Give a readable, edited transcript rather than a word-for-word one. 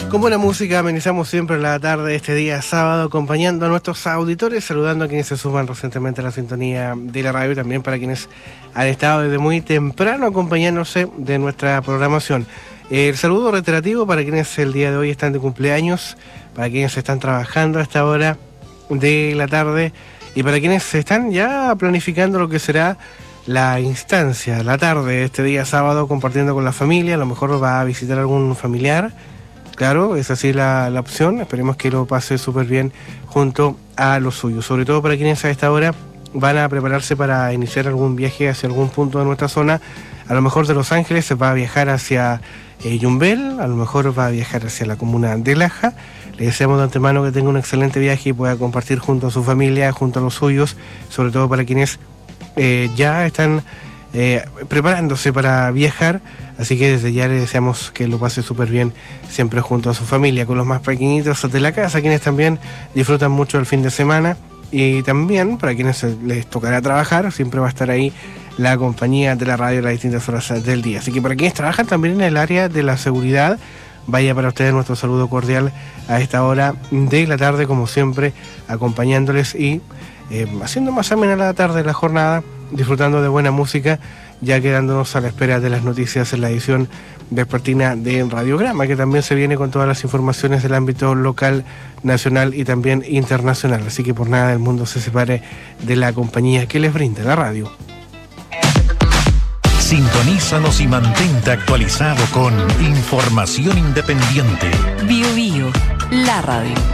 Con buena música amenizamos siempre la tarde este día sábado, acompañando a nuestros auditores, saludando a quienes se suman recientemente a la sintonía de la radio y también para quienes han estado desde muy temprano acompañándose de nuestra programación. El saludo reiterativo para quienes el día de hoy están de cumpleaños, para quienes están trabajando a esta hora de la tarde y para quienes están ya planificando lo que será la instancia, la tarde este día sábado, compartiendo con la familia. A lo mejor va a visitar algún familiar. Claro, es así la opción. Esperemos que lo pase súper bien junto a los suyos. Sobre todo para quienes a esta hora van a prepararse para iniciar algún viaje hacia algún punto de nuestra zona. A lo mejor de Los Ángeles se va a viajar hacia Yumbel, a lo mejor va a viajar hacia la comuna de Laja. Le deseamos de antemano que tenga un excelente viaje y pueda compartir junto a su familia, junto a los suyos, sobre todo para quienes ya están preparándose para viajar. Así que desde ya le deseamos que lo pase súper bien siempre junto a su familia, con los más pequeñitos de la casa, quienes también disfrutan mucho el fin de semana. Y también para quienes les tocará trabajar, siempre va a estar ahí la compañía de la radio a las distintas horas del día. Así que para quienes trabajan también en el área de la seguridad, vaya para ustedes nuestro saludo cordial a esta hora de la tarde, como siempre, acompañándoles y haciendo más amena la tarde, la jornada, disfrutando de buena música, ya quedándonos a la espera de las noticias en la edición vespertina de Radiograma, que también se viene con todas las informaciones del ámbito local, nacional y también internacional. Así que por nada del mundo se separe de la compañía que les brinda la radio. Sintonízanos y mantente actualizado con información independiente. Bio Bio, la radio.